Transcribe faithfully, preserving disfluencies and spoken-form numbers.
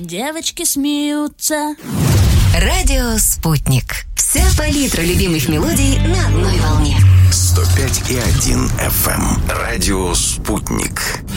девочки смеются. Радио «Спутник». Вся палитра любимых мелодий на одной волне. сто пять и один эф эм. Радио «Спутник».